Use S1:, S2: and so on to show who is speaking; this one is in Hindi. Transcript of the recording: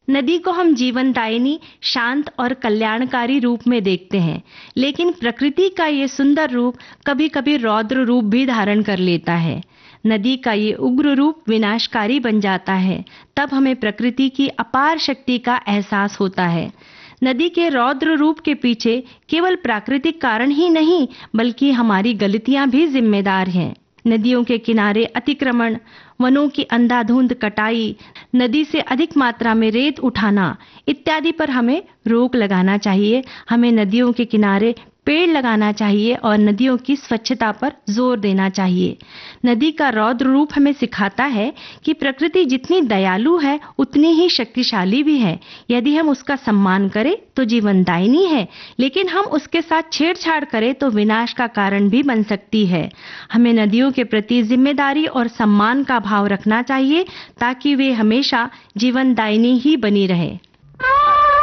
S1: नदी को हम जीवनदायिनी, शांत और कल्याणकारी रूप में देखते हैं, लेकिन प्रकृति का ये सुंदर रूप कभी-कभी रौद्र रूप भी धारण कर लेता है। नदी का ये उग्र रूप विनाशकारी बन जाता है, तब हमें प्रकृति की अपार शक्ति का एहसास होता है। नदी के रौद्र रूप के पीछे केवल प्राकृतिक कारण ही नहीं, बल्कि हमारी गलतियां भी जिम्मेदार हैं। नदियों के किनारे अतिक्रमण, वनों की अंधाधुंध कटाई, नदी से अधिक मात्रा में रेत उठाना इत्यादि पर हमें रोक लगाना चाहिए। हमें नदियों के किनारे पेड़ लगाना चाहिए और नदियों की स्वच्छता पर जोर देना चाहिए। नदी का रौद्र रूप हमें सिखाता है कि प्रकृति जितनी दयालु है, उतनी ही शक्तिशाली भी है। यदि हम उसका सम्मान करें तो जीवनदायिनी है, लेकिन हम उसके साथ छेड़छाड़ करें तो विनाश का कारण भी बन सकती है। हमें नदियों के प्रति जिम्मेदारी और सम्मान का भाव रखना चाहिए, ताकि वे हमेशा जीवनदायिनी ही बनी रहे।